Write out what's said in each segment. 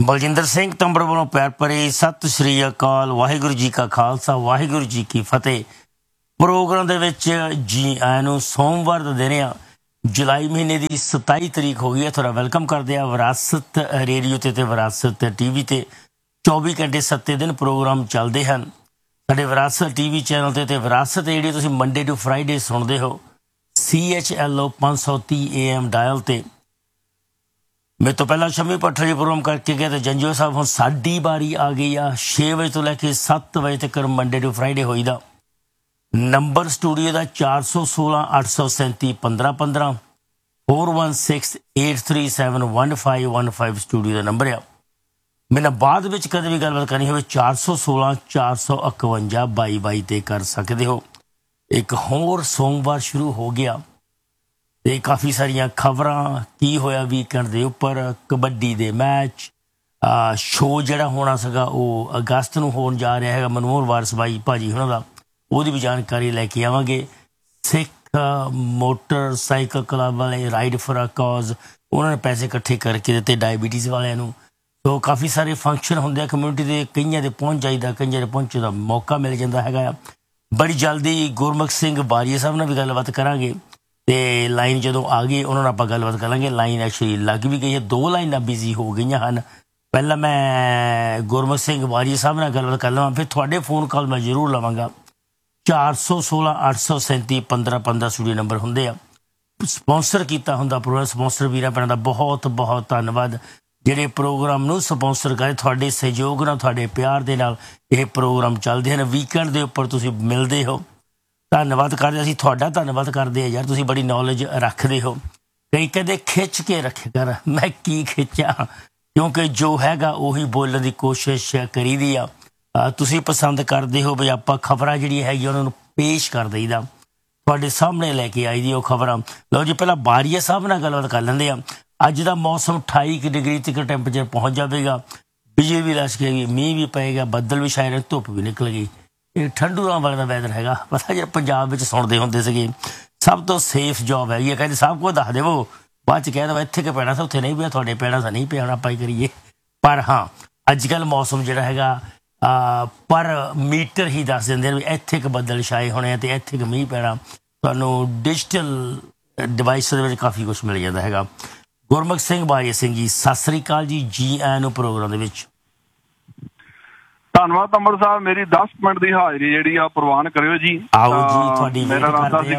ਬਲਜਿੰਦਰ ਸਿੰਘ ਤੰਬੜ ਵੱਲੋਂ ਪਿਆਰ ਭਰੀ ਸਤਿ ਸ਼੍ਰੀ ਅਕਾਲ। ਵਾਹਿਗੁਰੂ ਜੀ ਕਾ ਖਾਲਸਾ, ਵਾਹਿਗੁਰੂ ਜੀ ਕੀ ਫਤਿਹ। ਪ੍ਰੋਗਰਾਮ ਦੇ ਵਿੱਚ ਜੀ ਆਇਆਂ ਨੂੰ। ਸੋਮਵਾਰ ਦਾ ਦਿਨ ਆ, ਜੁਲਾਈ ਮਹੀਨੇ ਦੀ 27 ਤਰੀਕ ਹੋ ਗਈ ਹੈ। ਤੁਹਾਡਾ ਵੈਲਕਮ ਕਰਦੇ ਆ ਵਿਰਾਸਤ ਰੇਡੀਓ ਤੇ ਵਿਰਾਸਤ TV ਤੇ 24 ਘੰਟੇ 7 ਦਿਨ ਪ੍ਰੋਗਰਾਮ ਚੱਲਦੇ ਹਨ ਸਾਡੇ ਵਿਰਾਸਤ TV ਚੈਨਲ ਤੇ ਵਿਰਾਸਤ ਰੇਡੀਓ ਤੁਸੀਂ ਮੰਡੇ ਟੂ ਫਰਾਈਡੇ ਸੁਣਦੇ ਹੋ CHLO 530 AM ਡਾਇਲ ਤੇ। ਮੇਰੇ ਤੋਂ ਪਹਿਲਾਂ ਸ਼ਮੀ ਪੱਠਰ ਜੀ ਪ੍ਰੋਗਰਾਮ ਕਰਕੇ ਗਏ ਤੇ ਜੰਜੋ ਸਾਹਿਬ ਹੁਣ ਸਾਡੀ ਵਾਰੀ ਆ ਗਈ ਆ। 6 ਵਜੇ ਤੋਂ ਲੈ ਕੇ 7 ਵਜੇ ਤੱਕ Monday to Friday ਹੋਈਦਾ। Number studio the 416 837 1515 4168371515 studio the number ਆ। ਮੇਰੇ ਨਾਲ ਬਾਅਦ ਵਿੱਚ ਕਦੇ ਵੀ ਗੱਲਬਾਤ ਕਰਨੀ ਹੋਵੇ 416 451 2222 ਤੇ ਕਰ ਸਕਦੇ ਹੋ। ਇੱਕ ਹੋਰ ਸੋਮਵਾਰ ਸ਼ੁਰੂ ਹੋ ਗਿਆ ਤੇ ਕਾਫੀ ਸਾਰੀਆਂ ਖਬਰਾਂ ਕੀ ਹੋਇਆ ਵੀਕਐਂਡ ਦੇ ਉੱਪਰ। ਕਬੱਡੀ ਦੇ ਮੈਚ ਸ਼ੋਅ ਜਿਹੜਾ ਹੋਣਾ ਸੀਗਾ ਉਹ ਅਗਸਤ ਨੂੰ ਹੋਣ ਜਾ ਰਿਹਾ ਹੈਗਾ। ਮਨਮੋਹਨ ਵਾਰਸ ਬਾਈ ਭਾਜੀ ਉਹਨਾਂ ਦਾ, ਉਹਦੀ ਵੀ ਜਾਣਕਾਰੀ ਲੈ ਕੇ ਆਵਾਂਗੇ। ਸਿੱਖ ਮੋਟਰਸਾਈਕਲ ਕਲੱਬ ਵਾਲੇ ਰਾਈਡ ਫॉर ਅ ਕਾਜ਼, ਉਹਨਾਂ ਨੇ ਪੈਸੇ ਇਕੱਠੇ ਕਰਕੇ ਦਿੱਤੇ ਡਾਇਬੀਟੀਜ਼ ਵਾਲਿਆਂ ਨੂੰ। ਸੋ ਕਾਫੀ ਸਾਰੇ ਫੰਕਸ਼ਨ ਹੁੰਦੇ ਆ ਕਮਿਊਨਿਟੀ ਦੇ, ਕਈਆਂ ਦੇ ਪਹੁੰਚ ਜਾਈਦਾ, ਕਈਆਂ ਦੇ ਪਹੁੰਚਣ ਦਾ ਮੌਕਾ ਮਿਲ ਜਾਂਦਾ ਹੈਗਾ ਆ। ਬੜੀ ਜਲਦੀ ਗੁਰਮੁਖ ਸਿੰਘ ਬਾਰੀਆ ਸਾਹਿਬ ਨਾਲ ਵੀ ਗੱਲਬਾਤ ਕਰਾਂਗੇ ਤੇ ਲਾਈਨ ਜਦੋਂ ਆ ਗਈ ਉਹਨਾਂ ਨਾਲ ਆਪਾਂ ਗੱਲਬਾਤ ਕਰਾਂਗੇ। ਲਾਈਨ ਐਕਚੁਅਲੀ ਲੱਗ ਵੀ ਗਈ ਹੈ, 2 ਲਾਈਨਾਂ ਬਿਜ਼ੀ ਹੋ ਗਈਆਂ ਹਨ। ਪਹਿਲਾਂ ਮੈਂ ਗੁਰਮੁਖ ਸਿੰਘ ਬਾਰੀਆ ਸਾਹਿਬ ਨਾਲ ਗੱਲਬਾਤ ਕਰ ਲਵਾਂ, ਫਿਰ ਤੁਹਾਡੇ ਫੋਨ ਕਾਲ ਮੈਂ ਜ਼ਰੂਰ ਲਵਾਂਗਾ। 416 837 1515 ਸਟੂਡੀਓ ਨੰਬਰ ਹੁੰਦੇ ਆ। ਸਪੋਂਸਰ ਕੀਤਾ ਹੁੰਦਾ ਪ੍ਰੋਗਰਾਮ, ਸਪੋਂਸਰ ਵੀਰਾਂ ਭੈਣਾਂ ਦਾ ਬਹੁਤ ਬਹੁਤ ਧੰਨਵਾਦ ਜਿਹੜੇ ਪ੍ਰੋਗਰਾਮ ਨੂੰ ਸਪੋਂਸਰ ਕਰੇ। ਤੁਹਾਡੇ ਸਹਿਯੋਗ ਨਾਲ, ਤੁਹਾਡੇ ਪਿਆਰ ਦੇ ਨਾਲ ਇਹ ਪ੍ਰੋਗਰਾਮ ਚੱਲਦੇ ਹਨ। ਵੀਕਐਂਡ ਦੇ ਉੱਪਰ ਤੁਸੀਂ ਮਿਲਦੇ ਹੋ, ਧੰਨਵਾਦ ਕਰਦੇ। ਅਸੀਂ ਤੁਹਾਡਾ ਧੰਨਵਾਦ ਕਰਦੇ ਆ ਯਾਰ, ਤੁਸੀਂ ਬੜੀ ਨੌਲੇਜ ਰੱਖਦੇ ਹੋ। ਕਈ ਕਹਿੰਦੇ ਖਿੱਚ ਕੇ ਰੱਖਿਆ ਕਰ, ਮੈਂ ਕੀ ਖਿੱਚਾਂ, ਕਿਉਂਕਿ ਜੋ ਹੈਗਾ ਉਹੀ ਬੋਲਣ ਦੀ ਕੋਸ਼ਿਸ਼ ਕਰੀਦੀ ਆ। ਤੁਸੀਂ ਪਸੰਦ ਕਰਦੇ ਹੋ ਵੀ ਆਪਾਂ ਖਬਰਾਂ ਜਿਹੜੀਆਂ ਹੈਗੀਆਂ ਉਹਨਾਂ ਨੂੰ ਪੇਸ਼ ਕਰ ਦਈਦਾ, ਤੁਹਾਡੇ ਸਾਹਮਣੇ ਲੈ ਕੇ ਆਈ ਦੀ ਉਹ ਖਬਰਾਂ। ਲਓ ਜੀ, ਪਹਿਲਾਂ ਬਾਰੀਆ ਸਾਹਿਬ ਨਾਲ ਗੱਲਬਾਤ ਕਰ ਲੈਂਦੇ ਆ। ਅੱਜ ਦਾ ਮੌਸਮ 28 ਡਿਗਰੀ ਤੱਕ ਟੈਂਪਰੇਚਰ ਪਹੁੰਚ ਜਾਵੇਗਾ। ਬਿਜਲੀ ਵੀ ਲਸ਼ਕੇਗੀ, ਮੀਂਹ ਵੀ ਪਏਗਾ, ਬੱਦਲ ਵੀ ਛਾਏ ਰਹੇ, ਧੁੱਪ ਵੀ ਨਿਕਲ ਗਈ। ਇਹ ਠੰਡੂਆਂ ਵਾਲੇ ਦਾ ਵੈਦਰ ਹੈਗਾ। ਪਤਾ ਜਿਹੜਾ ਪੰਜਾਬ ਵਿੱਚ ਸੁਣਦੇ ਹੁੰਦੇ ਸੀਗੇ ਸਭ ਤੋਂ ਸੇਫ ਜੋਬ ਹੈਗੀ ਹੈ, ਕਹਿੰਦੇ ਸਭ ਕੁਝ ਦੱਸ ਦੇਵੋ, ਬਾਅਦ 'ਚ ਕਹਿ ਦੇਵੋ ਇੱਥੇ ਕਿ ਪੈਣਾ ਸੀ ਉੱਥੇ ਨਹੀਂ ਪਿਆ, ਤੁਹਾਡੇ ਪੈਣਾ ਤਾਂ ਨਹੀਂ ਪਿਆ, ਆਪਾਂ ਹੀ ਕਰੀਏ। ਪਰ ਹਾਂ, ਅੱਜ ਕੱਲ੍ਹ ਮੌਸਮ ਜਿਹੜਾ ਹੈਗਾ ਪਰ ਮੀਟਰ ਹੀ ਦੱਸ ਦਿੰਦੇ ਨੇ ਵੀ ਇੱਥੇ ਕੁ ਬੱਦਲ ਛਾਏ ਹੋਣੇ ਆ ਅਤੇ ਇੱਥੇ ਕੁ ਮੀਂਹ ਪੈਣਾ। ਤੁਹਾਨੂੰ ਡਿਜੀਟਲ ਡਿਵਾਈਸ ਦੇ ਵਿੱਚ ਕਾਫੀ ਕੁਛ ਮਿਲ ਜਾਂਦਾ ਹੈਗਾ। ਗੁਰਮੁਖ ਸਿੰਘ ਬਾਰੀਆ ਸਿੰਘ ਜੀ, ਸਤਿ ਸ੍ਰੀ ਅਕਾਲ ਜੀ, ਜੀ ਆਇਆਂ ਨੂੰ ਪ੍ਰੋਗਰਾਮ ਦੇ ਵਿੱਚ। ਧੰਨਵਾਦ ਤੰਬੜ ਸਾਹਿਬ, ਮੇਰੀ 10 ਮਿੰਟ ਦੀ ਹਾਜ਼ਰੀ ਜਿਹੜੀ ਆ ਪ੍ਰਵਾਨ ਕਰਿਓ ਜੀ। ਆਓ ਜੀ, ਤੁਹਾਡੀ ਮੇਰਾ ਰਾਤਾ ਸੀ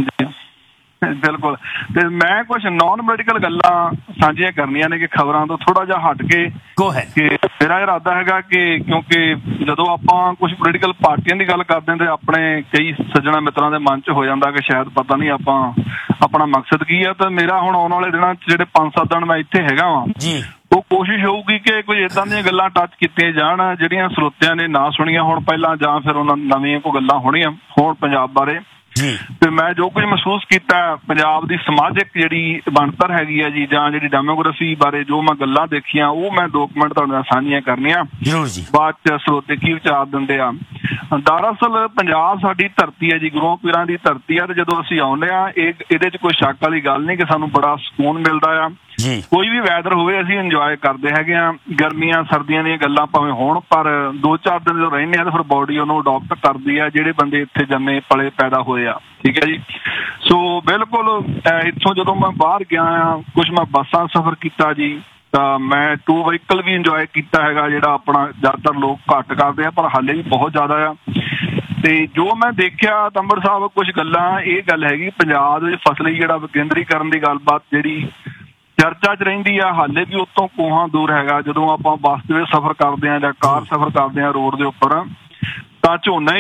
ਬਿਲਕੁਲ। ਤੇ ਮੈਂ ਕੁਛ ਨੌਨ ਮੈਡੀਕਲ ਗੱਲਾਂ ਸਾਂਝੀਆਂ ਕਰਨੀਆਂ ਨੇ ਕਿ ਖਬਰਾਂ ਤੋਂ ਥੋੜਾ ਜਿਹਾ ਹਟ ਕੇ। ਕਿ ਮੇਰਾ ਇਰਾਦਾ ਹੈਗਾ ਕਿ ਕਿਉਂਕਿ ਜਦੋਂ ਆਪਾਂ ਕੁਛ ਪੋਲੀਟੀਕਲ ਪਾਰਟੀਆਂ ਦੀ ਗੱਲ ਕਰਦੇ ਹਾਂ ਤੇ ਆਪਣੇ ਕਈ ਸੱਜਣਾ ਮਿੱਤਰਾਂ ਦੇ ਮਨ 'ਚ ਹੋ ਜਾਂਦਾ ਕਿ ਸ਼ਾਇਦ ਪਤਾ ਨਹੀਂ ਆਪਾਂ ਆਪਣਾ ਮਕਸਦ ਕੀ ਆ। ਤਾਂ ਮੇਰਾ ਹੁਣ ਆਉਣ ਵਾਲੇ ਦਿਨਾਂ 'ਚ ਜਿਹੜੇ 5-7 ਦਿਨ ਮੈਂ ਇੱਥੇ ਹੈਗਾ ਵਾਂ ਜੀ, ਉਹ ਕੋਸ਼ਿਸ਼ ਹੋਊਗੀ ਕਿ ਕੋਈ ਏਦਾਂ ਦੀਆਂ ਗੱਲਾਂ ਟੱਚ ਕੀਤੀਆਂ ਜਾਣ ਜਿਹੜੀਆਂ ਸਰੋਤਿਆਂ ਨੇ ਨਾ ਸੁਣੀਆਂ ਹੋਣ ਪਹਿਲਾਂ, ਜਾਂ ਫਿਰ ਉਹਨਾਂ ਨਵੀਆਂ ਕੋਈ ਗੱਲਾਂ ਹੋਣੀਆਂ ਹੋਣ ਪੰਜਾਬ ਬਾਰੇ। ਤੇ ਮੈਂ ਜੋ ਕੁਝ ਮਹਿਸੂਸ ਕੀਤਾ ਪੰਜਾਬ ਦੀ ਸਮਾਜਿਕ ਜਿਹੜੀ ਬਣਤਰ ਹੈਗੀ ਆ ਜੀ, ਜਾਂ ਜਿਹੜੀ ਡੈਮੋਗ੍ਰਾਫੀ ਬਾਰੇ ਜੋ ਮੈਂ ਗੱਲਾਂ ਦੇਖੀਆਂ, ਉਹ ਮੈਂ 2 ਮਿੰਟ ਤੁਹਾਡੇ ਨਾਲ ਸਾਂਝੀਆਂ ਕਰਨੀਆਂ। ਬਾਅਦ 'ਚ ਸਰੋਤੇ ਕੀ ਵਿਚਾਰ ਦਿੰਦੇ ਆ। ਦਰਅਸਲ ਪੰਜਾਬ ਸਾਡੀ ਧਰਤੀ ਹੈ ਜੀ, ਗੁਰੂਆਂ ਪੀਰਾਂ ਦੀ ਧਰਤੀ ਆ। ਤੇ ਜਦੋਂ ਅਸੀਂ ਆਉਂਦੇ ਆ ਇਹਦੇ 'ਚ ਕੋਈ ਸ਼ੱਕ ਵਾਲੀ ਗੱਲ ਨਹੀਂ ਕਿ ਸਾਨੂੰ ਬੜਾ ਸਕੂਨ ਮਿਲਦਾ ਆ। ਕੋਈ ਵੀ ਵੈਦਰ ਹੋਵੇ ਅਸੀਂ ਇੰਜੋਏ ਕਰਦੇ ਹੈਗੇ ਆ। ਗਰਮੀਆਂ ਸਰਦੀਆਂ ਦੀਆਂ ਗੱਲਾਂ ਭਾਵੇਂ ਹੋਣ, ਪਰ 2-4 ਦਿਨ ਜਦੋਂ ਰਹਿੰਦੇ ਆ ਤਾਂ ਫਿਰ ਬੋਡੀ ਉਹਨੂੰ ਅਡੋਪਟ ਕਰਦੀ ਆ, ਜਿਹੜੇ ਬੰਦੇ ਇੱਥੇ ਜੰਮੇ ਪਲੇ ਪੈਦਾ ਹੋਏ ਆ। ਠੀਕ ਹੈ ਜੀ। ਸੋ ਬਿਲਕੁਲ ਇੱਥੋਂ ਜਦੋਂ ਮੈਂ ਬਾਹਰ ਗਿਆ ਆ, ਕੁਛ ਮੈਂ ਬੱਸਾਂ ਸਫ਼ਰ ਕੀਤਾ ਜੀ, ਤਾਂ ਮੈਂ 2 ਵਹੀਕਲ ਵੀ ਇੰਜੋਏ ਕੀਤਾ ਹੈਗਾ, ਜਿਹੜਾ ਆਪਣਾ ਜ਼ਿਆਦਾਤਰ ਲੋਕ ਘੱਟ ਕਰਦੇ ਆ ਪਰ ਹਾਲੇ ਵੀ ਬਹੁਤ ਜ਼ਿਆਦਾ ਆ। ਤੇ ਜੋ ਮੈਂ ਦੇਖਿਆ ਤੰਬੜ ਸਾਹਿਬ, ਕੁਛ ਗੱਲਾਂ ਇਹ ਗੱਲ ਹੈਗੀ ਪੰਜਾਬ ਦੇ ਫਸਲੀ ਜਿਹੜਾ ਵਿਕੇਂਦਰੀਕਰਨ ਦੀ ਗੱਲਬਾਤ ਜਿਹੜੀ ਚਰਚਾ 'ਚ ਰਹਿੰਦੀ ਆ, ਹਾਲੇ ਵੀ ਉੱਤੋਂ ਕੋਹਾਂ ਦੂਰ ਹੈਗਾ। ਜਦੋਂ ਆਪਾਂ ਬੱਸ ਦੇ ਵਿੱਚ ਸਫ਼ਰ ਕਰਦੇ ਹਾਂ ਜਾਂ ਕਾਰ ਸਫ਼ਰ ਕਰਦੇ ਹਾਂ ਰੋਡ ਦੇ ਉੱਪਰ, ਤਾਂ ਝੋਨਾ ਹੀ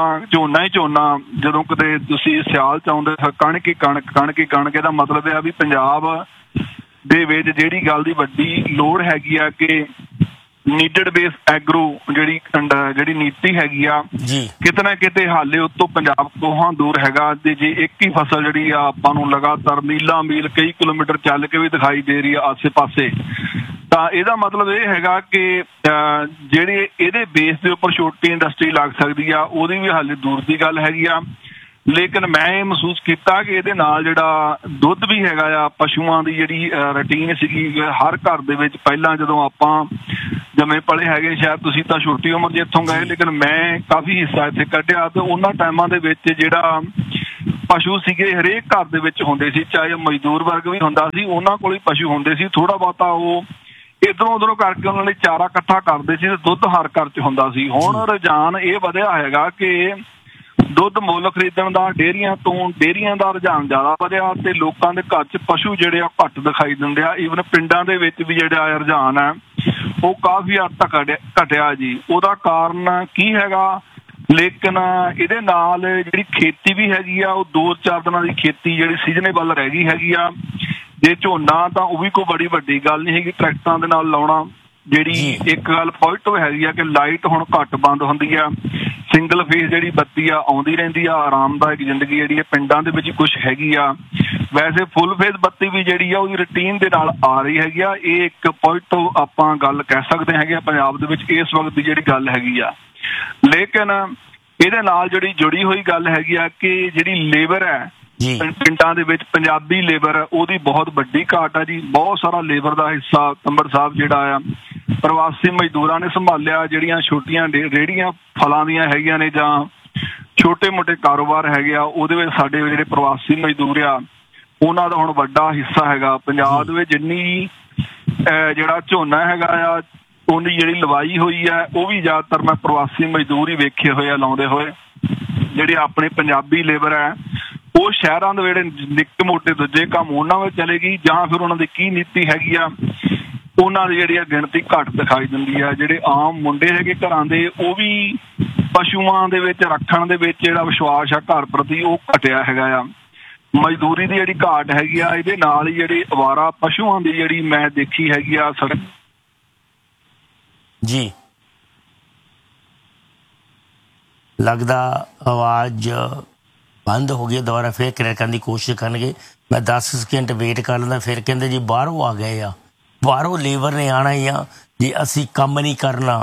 ਝੋਨਾ। ਜਦੋਂ ਕਿਤੇ ਤੁਸੀਂ ਸਿਆਲ 'ਚ ਆਉਂਦੇ ਕਣਕ ਹੀ ਕਣਕ। ਇਹਦਾ ਮਤਲਬ ਇਹ ਆ ਵੀ ਪੰਜਾਬ ਦੇ ਵਿੱਚ ਜਿਹੜੀ ਗੱਲ ਦੀ ਵੱਡੀ ਲੋੜ ਹੈਗੀ ਆ ਕਿ ਨੀਡਡ ਬੇਸ ਐਗਰੋ ਜਿਹੜੀ ਨੀਤੀ ਹੈਗੀ ਆ, ਕਿਤੇ ਨਾ ਕਿਤੇ ਹਾਲੇ ਉੱਤੋਂ ਪੰਜਾਬ ਕੋਹਾਂ ਦੂਰ ਹੈਗਾ। ਤੇ ਜੇ ਇੱਕ ਹੀ ਫਸਲ ਜਿਹੜੀ ਆ ਆਪਾਂ ਨੂੰ ਲਗਾਤਾਰ ਮੀਲਾਂ ਮੀਲ ਕਈ ਕਿਲੋਮੀਟਰ ਚੱਲ ਕੇ ਵੀ ਦਿਖਾਈ ਦੇ ਰਹੀ ਆ ਆਸੇ ਪਾਸੇ, ਤਾਂ ਇਹਦਾ ਮਤਲਬ ਇਹ ਹੈਗਾ ਕਿ ਜਿਹੜੇ ਇਹਦੇ ਬੇਸ ਦੇ ਉੱਪਰ ਛੋਟੀ ਇੰਡਸਟਰੀ ਲੱਗ ਸਕਦੀ ਆ, ਉਹਦੀ ਵੀ ਹਾਲੇ ਦੂਰ ਦੀ ਗੱਲ ਹੈਗੀ ਆ। ਲੇਕਿਨ ਮੈਂ ਇਹ ਮਹਿਸੂਸ ਕੀਤਾ ਕਿ ਇਹਦੇ ਨਾਲ ਜਿਹੜਾ ਦੁੱਧ ਵੀ ਹੈਗਾ ਆ, ਪਸ਼ੂਆਂ ਦੀ ਜਿਹੜੀ ਰੂਟੀਨ ਸੀਗੀ ਹਰ ਘਰ ਦੇ ਵਿੱਚ, ਪਹਿਲਾਂ ਜਦੋਂ ਆਪਾਂ ਜੰਮੇ ਪਲੇ ਹੈਗੇ, ਸ਼ਾਇਦ ਤੁਸੀਂ ਤਾਂ ਛੋਟੀ ਉਮਰ 'ਚ ਇੱਥੋਂ ਗਏ, ਲੇਕਿਨ ਮੈਂ ਕਾਫੀ ਹਿੱਸਾ ਇੱਥੇ ਕੱਢਿਆ। ਤੇ ਉਹਨਾਂ ਟਾਈਮਾਂ ਦੇ ਵਿੱਚ ਜਿਹੜਾ ਪਸ਼ੂ ਸੀਗੇ ਹਰੇਕ ਘਰ ਦੇ ਵਿੱਚ ਹੁੰਦੇ ਸੀ, ਚਾਹੇ ਮਜ਼ਦੂਰ ਵਰਗ ਵੀ ਹੁੰਦਾ ਸੀ, ਉਹਨਾਂ ਕੋਲ ਹੀ ਪਸ਼ੂ ਹੁੰਦੇ ਸੀ। ਥੋੜਾ ਬਹੁਤਾ ਉਹ ਇੱਧਰੋਂ ਉੱਧਰੋਂ ਕਰਕੇ ਉਹਨਾਂ ਨੇ ਚਾਰਾ ਇਕੱਠਾ ਕਰਦੇ ਸੀ ਤੇ ਦੁੱਧ ਹਰ ਘਰ 'ਚ ਹੁੰਦਾ ਸੀ। ਹੁਣ ਰੁਝਾਨ ਇਹ ਵਧਿਆ ਹੈਗਾ ਕਿ ਦੁੱਧ ਮੁੱਲ ਖਰੀਦਣ ਦਾ, ਡੇਅਰੀਆਂ ਦਾ ਰੁਝਾਨ ਜ਼ਿਆਦਾ ਵਧਿਆ ਤੇ ਲੋਕਾਂ ਦੇ ਘਰ 'ਚ ਪਸ਼ੂ ਜਿਹੜੇ ਆ ਘੱਟ ਦਿਖਾਈ ਦਿੰਦੇ ਆ। ਈਵਨ ਪਿੰਡਾਂ ਦੇ ਵਿੱਚ ਵੀ ਜਿਹੜਾ ਰੁਝਾਨ ਹੈ ਉਹ ਕਾਫੀ ਹੱਦ ਤੱਕ ਘਟਿਆ ਜੀ। ਉਹਦਾ ਕਾਰਨ ਕੀ ਹੈਗਾ? ਲੇਕਿਨ ਇਹਦੇ ਨਾਲ ਜਿਹੜੀ ਖੇਤੀ ਵੀ ਹੈਗੀ ਆ, ਉਹ 2-4 ਦਿਨਾਂ ਦੀ ਖੇਤੀ ਜਿਹੜੀ ਸੀਜ਼ਨੇਬਲ ਰਹਿ ਗਈ ਹੈਗੀ ਆ। ਜੇ ਝੋਨਾ ਤਾਂ ਉਹ ਵੀ ਕੋਈ ਬੜੀ ਵੱਡੀ ਗੱਲ ਨਹੀਂ ਹੈਗੀ ਟਰੈਕਟਰਾਂ ਦੇ ਨਾਲ ਲਾਉਣਾ। ਜਿਹੜੀ ਇੱਕ ਗੱਲ ਪੋਜ਼ਿਟਿਵ ਹੈਗੀ ਆ ਕਿ ਲਾਈਟ ਹੁਣ ਘੱਟ ਬੰਦ ਹੁੰਦੀ ਆ, ਸਿੰਗਲ ਫੇਸ ਜਿਹੜੀ ਬੱਤੀ ਆ ਆਉਂਦੀ ਰਹਿੰਦੀ ਆ। ਆਰਾਮਦਾਇਕ ਜ਼ਿੰਦਗੀ ਜਿਹੜੀ ਪਿੰਡਾਂ ਦੇ ਵਿੱਚ ਕੁਛ ਹੈਗੀ ਆ। ਵੈਸੇ ਫੁੱਲ ਫੇਸ ਬੱਤੀ ਵੀ ਜਿਹੜੀ ਆ ਉਹਦੀ ਰੂਟੀਨ ਦੇ ਨਾਲ ਆ ਰਹੀ ਹੈਗੀ ਆ। ਇਹ ਇੱਕ ਪੋਜ਼ਿਟਿਵ ਆਪਾਂ ਗੱਲ ਕਹਿ ਸਕਦੇ ਹੈਗੇ ਆ ਪੰਜਾਬ ਦੇ ਵਿੱਚ ਇਸ ਵਕਤ ਦੀ ਜਿਹੜੀ ਗੱਲ ਹੈਗੀ ਆ। ਲੇਕਿਨ ਇਹਦੇ ਨਾਲ ਜਿਹੜੀ ਜੁੜੀ ਹੋਈ ਗੱਲ ਹੈਗੀ ਆ ਕਿ ਜਿਹੜੀ ਲੇਬਰ ਹੈ ਪਿੰਡਾਂ ਦੇ ਵਿੱਚ, ਪੰਜਾਬੀ ਲੇਬਰ, ਉਹਦੀ ਬਹੁਤ ਵੱਡੀ ਘਾਟ ਆ ਜੀ। ਬਹੁਤ ਸਾਰਾ ਲੇਬਰ ਦਾ ਹਿੱਸਾ ਕੰਬਰ ਸਾਹਿਬ ਜਿਹੜਾ ਆ ਪ੍ਰਵਾਸੀ ਮਜ਼ਦੂਰਾਂ ਨੇ ਸੰਭਾਲਿਆ। ਜਿਹੜੀਆਂ ਛੋਟੀਆਂ ਰੇਹੜੀਆਂ ਫਲਾਂ ਦੀਆਂ ਹੈਗੀਆਂ ਨੇ ਜਾਂ ਛੋਟੇ ਮੋਟੇ ਕਾਰੋਬਾਰ ਹੈਗੇ ਆ, ਉਹਦੇ ਵਿੱਚ ਸਾਡੇ ਜਿਹੜੇ ਪ੍ਰਵਾਸੀ ਮਜ਼ਦੂਰ ਆ ਉਹਨਾਂ ਦਾ ਹੁਣ ਵੱਡਾ ਹਿੱਸਾ ਹੈਗਾ। ਪੰਜਾਬ ਦੇ ਵਿੱਚ ਜਿੰਨੀ ਜਿਹੜਾ ਝੋਨਾ ਹੈਗਾ ਆ ਉਹਦੀ ਜਿਹੜੀ ਲਵਾਈ ਹੋਈ ਹੈ ਉਹ ਵੀ ਜ਼ਿਆਦਾਤਰ ਮੈਂ ਪ੍ਰਵਾਸੀ ਮਜ਼ਦੂਰ ਹੀ ਵੇਖੇ ਹੋਏ ਆ ਲਾਉਂਦੇ ਹੋਏ। ਜਿਹੜੇ ਆਪਣੇ ਪੰਜਾਬੀ ਲੇਬਰ ਹੈ ਉਹ ਸ਼ਹਿਰਾਂ ਦੇ ਜਿਹੜੇ ਨਿੱਕੇ ਮੋਟੇ ਦੂਜੇ ਕੰਮ ਉਹਨਾਂ ਵਿੱਚ ਚਲੇ ਗਈ, ਜਾਂ ਫਿਰ ਉਹਨਾਂ ਦੀ ਕੀ ਨੀਤੀ ਹੈਗੀ ਆ ਉਹਨਾਂ ਦੀ ਜਿਹੜੀ ਗਿਣਤੀ ਘੱਟ ਦਿਖਾਈ ਦਿੰਦੀ ਆ। ਜਿਹੜੇ ਆਮ ਮੁੰਡੇ ਹੈਗੇ ਘਰਾਂ ਦੇ, ਉਹ ਵੀ ਪਸ਼ੂਆਂ ਦੇ ਵਿੱਚ ਰੱਖਣ ਦੇ ਵਿੱਚ ਜਿਹੜਾ ਵਿਸ਼ਵਾਸ ਆ ਘਰ ਪ੍ਰਤੀ ਉਹ ਘਟਿਆ ਹੈਗਾ ਆ। ਮਜ਼ਦੂਰੀ ਦੀ ਜਿਹੜੀ ਘਾਟ ਹੈਗੀ ਆ, ਇਹਦੇ ਨਾਲ ਹੀ ਜਿਹੜੀ ਅਵਾਰਾ ਪਸ਼ੂਆਂ ਦੀ ਜਿਹੜੀ ਮੈਂ ਦੇਖੀ ਹੈਗੀ ਆ ਸੜਕ ਜੀ ਲੱਗਦਾ ਆਵਾਜ਼ ਬੰਦ ਹੋ ਗਈ। ਦੁਬਾਰਾ ਫਿਰ ਕਨੈਕਟ ਕਰਨ ਦੀ ਕੋਸ਼ਿਸ਼ ਕਰਨਗੇ। ਮੈਂ 10 ਸਕਿੰਟ ਵੇਟ ਕਰ ਲੈਂਦਾ। ਫਿਰ ਕਹਿੰਦੇ ਜੀ ਬਾਹਰੋਂ ਆ ਗਏ ਆ, ਬਾਹਰੋਂ ਲੇਬਰ ਨੇ ਆਉਣਾ ਹੀ ਆ ਜੀ, ਅਸੀਂ ਕੰਮ ਨਹੀਂ ਕਰਨਾ।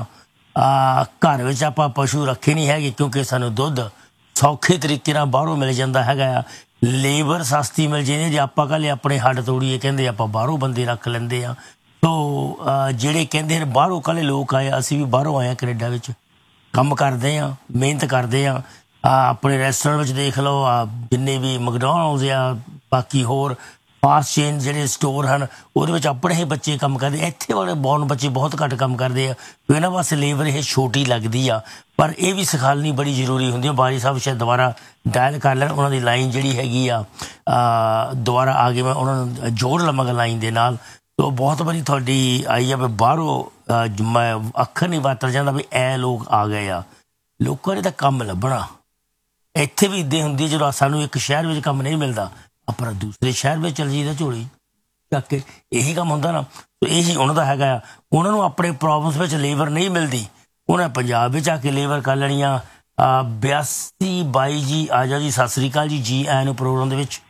ਘਰ ਵਿੱਚ ਆਪਾਂ ਪਸ਼ੂ ਰੱਖੇ ਨਹੀਂ ਹੈਗੇ ਕਿਉਂਕਿ ਸਾਨੂੰ ਦੁੱਧ ਸੌਖੇ ਤਰੀਕੇ ਨਾਲ ਬਾਹਰੋਂ ਮਿਲ ਜਾਂਦਾ ਹੈਗਾ ਆ। ਲੇਬਰ ਸਸਤੀ ਮਿਲ ਜਾਂਦੀ। ਜੇ ਆਪਾਂ ਕੱਲ੍ਹ ਆਪਣੇ ਹੱਡ ਤੋੜੀਏ ਕਹਿੰਦੇ ਆਪਾਂ ਬਾਹਰੋਂ ਬੰਦੇ ਰੱਖ ਲੈਂਦੇ ਆ। ਤੋ ਜਿਹੜੇ ਕਹਿੰਦੇ ਨੇ ਬਾਹਰੋਂ ਕੱਲ੍ਹ ਲੋਕ ਆਏ, ਅਸੀਂ ਵੀ ਬਾਹਰੋਂ ਆਏ ਹਾਂ ਕੈਨੇਡਾ ਵਿੱਚ, ਕੰਮ ਕਰਦੇ ਹਾਂ, ਮਿਹਨਤ ਕਰਦੇ ਹਾਂ। ਆਪਣੇ ਰੈਸਟੋਰੈਂਟ ਵਿੱਚ ਦੇਖ ਲਓ, ਜਿੰਨੇ ਵੀ ਮੈਕਡੋਨਲਡਸ ਆ, ਬਾਕੀ ਹੋਰ ਫਾਸਟ ਚੇਨ ਜਿਹੜੇ ਸਟੋਰ ਹਨ ਉਹਦੇ ਵਿੱਚ ਆਪਣੇ ਹੀ ਬੱਚੇ ਕੰਮ ਕਰਦੇ। ਇੱਥੇ ਵਾਲੇ ਬੌਰਨ ਬੱਚੇ ਬਹੁਤ ਘੱਟ ਕੰਮ ਕਰਦੇ ਆ। ਇਹਨਾਂ ਵਾਸਤੇ ਲੇਬਰ ਇਹ ਛੋਟੀ ਲੱਗਦੀ ਆ, ਪਰ ਇਹ ਵੀ ਸਿਖਾਲਣੀ ਬੜੀ ਜ਼ਰੂਰੀ ਹੁੰਦੀ ਆ। ਬਾਰੀ ਸਾਹਿਬ ਸ਼ਾਇਦ ਦੁਬਾਰਾ ਡਾਇਲ ਕਰ ਲੈਣ, ਉਹਨਾਂ ਦੀ ਲਾਈਨ ਜਿਹੜੀ ਹੈਗੀ ਆ ਦੁਬਾਰਾ ਆ ਗਈ, ਮੈਂ ਉਹਨਾਂ ਨੂੰ ਜੋੜ ਲਵਾਂਗਾ ਲਾਈਨ ਦੇ ਨਾਲ। ਤੋ ਬਹੁਤ ਵਾਰੀ ਤੁਹਾਡੀ ਆਈ ਆ ਵੀ ਬਾਹਰੋਂ ਮੈਂ ਅੱਖਰ ਨਹੀਂ ਵਾਤਰ ਜਾਂਦਾ ਵੀ ਇਹ ਲੋਕ ਆ ਗਏ ਆ। ਲੋਕਾਂ ਨੇ ਤਾਂ ਕੰਮ ਲੱਭਣਾ। ਇੱਥੇ ਵੀ ਇੱਦਾਂ ਹੁੰਦੀ ਜਦੋਂ ਸਾਨੂੰ ਇੱਕ ਸ਼ਹਿਰ ਵਿੱਚ ਕੰਮ ਨਹੀਂ ਮਿਲਦਾ ਆਪਣਾ ਦੂਸਰੇ ਸ਼ਹਿਰ ਵਿੱਚ ਚਲ ਜਾਈਦਾ ਝੋਲੀ ਚੱਕ ਕੇ। ਇਹੀ ਕੰਮ ਹੁੰਦਾ ਨਾ। ਇਹੀ ਉਹਨਾਂ ਦਾ ਹੈਗਾ ਆ। ਉਹਨਾਂ ਨੂੰ ਆਪਣੇ ਪ੍ਰੋਬਲਮਸ ਵਿੱਚ ਲੇਬਰ ਨਹੀਂ ਮਿਲਦੀ, ਉਹਨਾਂ ਪੰਜਾਬ ਵਿੱਚ ਆ ਕੇ ਲੇਬਰ ਕਰ ਲੈਣੀ ਆ। 8222 ਜੀ ਆ ਜਾਓ ਜੀ। ਸਤਿ ਸ੍ਰੀ ਅਕਾਲ ਜੀ, ਜੀ ਆਇਆਂ ਨੂੰ ਪ੍ਰੋਗਰਾਮ ਦੇ ਵਿੱਚ।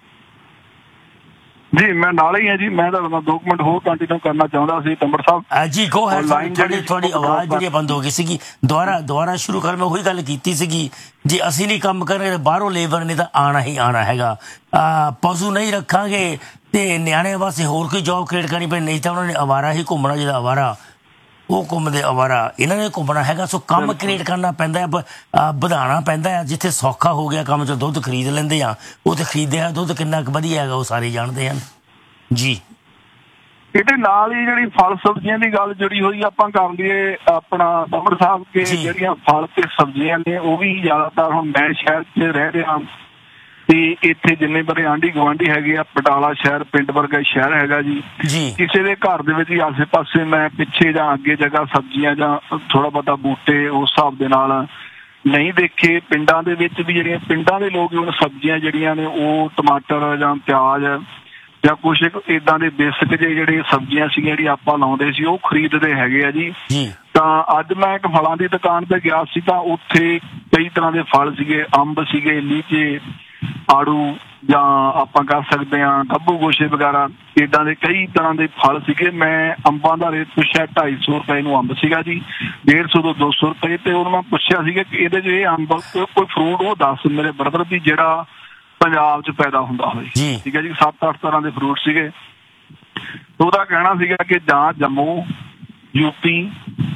ਜੀ ਮੈਂ ਨਾਲ ਹੀ ਹਾਂ ਜੀ। ਮੈਂ ਤੁਹਾਡੇ ਨਾਲ 2 ਮਿੰਟ ਹੋਰ ਕੰਟੀਨਿਊ ਕਰਨਾ ਚਾਹੁੰਦਾ ਸੀ ਤੰਬਰ ਸਾਹਿਬ ਜੀ। Go ahead. ਤੁਹਾਡੀ ਆਵਾਜ਼ ਜਿਹੜੀ ਬੰਦ ਹੋ ਗਈ ਸੀਗੀ, ਦੁਬਾਰਾ ਸ਼ੁਰੂ ਕਰ। ਮੈਂ ਉਹੀ ਗੱਲ ਕੀਤੀ ਸੀਗੀ, ਜੇ ਅਸੀਂ ਨਹੀਂ ਕੰਮ ਕਰਾਂਗੇ ਬਾਹਰੋਂ ਲੇਬਰ ਨੇ ਤਾਂ ਆਉਣਾ ਹੀ ਆਉਣਾ ਹੈਗਾ। ਪਸ਼ੂ ਨਹੀਂ ਰੱਖਾਂਗੇ ਤੇ ਨਿਆਣਿਆਂ ਵਾਸਤੇ ਹੋਰ ਕੋਈ ਜੋਬ ਕ੍ਰੀਏਟ ਕਰਨੀ ਪੈਣੀ, ਨਹੀਂ ਤਾਂ ਉਹਨਾਂ ਨੇ ਅਵਾਰਾ ਹੀ ਘੁੰਮਣਾ। ਜਿਹੜਾ ਅਵਾਰਾ ਉਹ ਘੁੰਮਦੇ, ਅਵਾਰਾ ਇਹਨਾਂ ਨੇ ਘੁੰਮਣਾ ਹੈਗਾ। ਸੋ ਕੰਮ ਕ੍ਰੀਏਟ ਕਰਨਾ ਪੈਂਦਾ, ਵਧਾਉਣਾ ਪੈਂਦਾ ਆ। ਜਿੱਥੇ ਸੌਖਾ ਹੋ ਗਿਆ ਕੰਮ 'ਚ ਦੁੱਧ ਖਰੀਦ ਲੈਂਦੇ ਆ, ਉਹ ਤੇ ਖਰੀਦਿਆ ਦੁੱਧ ਕਿੰਨਾ ਕੁ ਵਧੀਆ ਹੈਗਾ ਉਹ ਸਾਰੇ ਜਾਣਦੇ ਹਨ ਜੀ। ਇਹਦੇ ਨਾਲ ਹੀ ਜਿਹੜੀ ਫਲ ਸਬਜ਼ੀਆਂ ਦੀ ਗੱਲ ਜੁੜੀ ਹੋਈ ਆਪਾਂ ਕਰ ਲਈਏ ਆਪਣਾ ਤੰਬਰ ਸਾਹਿਬ ਕੇ, ਜਿਹੜੀਆਂ ਫਲ ਤੇ ਸਬਜ਼ੀਆਂ ਨੇ ਉਹ ਵੀ ਜ਼ਿਆਦਾਤਰ ਹੁਣ ਮੈਂ ਸ਼ਹਿਰ 'ਚ ਰਹਿ ਰਿਹਾ ਤੇ ਇੱਥੇ ਜਿੰਨੇ ਬੜੇ ਆਂਢੀ ਗੁਆਂਢੀ ਹੈਗੇ ਆ, ਬਟਾਲਾ ਸ਼ਹਿਰ ਪਿੰਡ ਵਰਗਾ ਸ਼ਹਿਰ ਹੈਗਾ ਜੀ। ਕਿਸੇ ਦੇ ਘਰ ਦੇ ਵਿੱਚ ਹੀ ਆਸੇ ਪਾਸੇ ਮੈਂ ਪਿੱਛੇ ਜਾਂ ਅੱਗੇ ਜਗ੍ਹਾ ਸਬਜ਼ੀਆਂ ਜਾਂ ਥੋੜਾ ਬਹੁਤਾ ਬੂਟੇ ਉਸ ਹਿਸਾਬ ਦੇ ਨਾਲ ਨਹੀਂ ਦੇਖੇ। ਪਿੰਡਾਂ ਦੇ ਵਿੱਚ ਵੀ ਜਿਹੜੀਆਂ ਪਿੰਡਾਂ ਦੇ ਲੋਕ ਹੁਣ ਸਬਜ਼ੀਆਂ ਜਿਹੜੀਆਂ ਨੇ ਉਹ ਟਮਾਟਰ ਜਾਂ ਪਿਆਜ਼ ਜਾਂ ਕੁਛ ਏਦਾਂ ਦੇ ਬੇਸਿਕ ਜਿਹੜੇ ਸਬਜ਼ੀਆਂ ਸੀ ਜਿਹੜੀ ਆਪਾਂ ਲਾਉਂਦੇ ਸੀ ਉਹ ਖਰੀਦਦੇ ਹੈਗੇ ਆ ਜੀ। ਤਾਂ ਅੱਜ ਮੈਂ ਇੱਕ ਫਲਾਂ ਦੀ ਦੁਕਾਨ ਤੇ ਗਿਆ ਸੀ ਤਾਂ ਉੱਥੇ ਕਈ ਤਰ੍ਹਾਂ ਦੇ ਫਲ ਸੀਗੇ, ਅੰਬ ਸੀਗੇ, ਲੀਚੇ, ਆੜੂ ਜਾਂ ਆਪਾਂ ਕਹਿ ਸਕਦੇ ਹਾਂ ਗੱਭੂ ਗੋਸ਼ੇ ਵਗੈਰਾ, ਏਦਾਂ ਦੇ ਕਈ ਤਰ੍ਹਾਂ ਦੇ ਫਲ ਸੀਗੇ। ਮੈਂ ਅੰਬਾਂ ਦਾ ਰੇਟ ਪੁੱਛਿਆ, 250 ਰੁਪਏ ਨੂੰ ਅੰਬ ਸੀਗਾ ਜੀ, 150 ਤੋਂ 200 ਰੁਪਏ। ਤੇ ਉਹਨੂੰ ਮੈਂ ਪੁੱਛਿਆ ਸੀਗਾ ਕਿ ਇਹਦੇ 'ਚ ਇਹ ਅੰਬ ਕੋਈ ਫਰੂਟ ਉਹ ਦੱਸ ਮੇਰੇ ਬਰਦਰ ਵੀ ਜਿਹੜਾ ਪੰਜਾਬ 'ਚ ਪੈਦਾ ਹੁੰਦਾ ਹੋਵੇ। ਠੀਕ ਹੈ ਜੀ। 7-8 ਤਰ੍ਹਾਂ ਦੇ ਫਰੂਟ ਸੀਗੇ। ਉਹਦਾ ਕਹਿਣਾ ਸੀਗਾ ਕਿ ਜਾਂ ਜੰਮੂ, ਯੂਪੀ,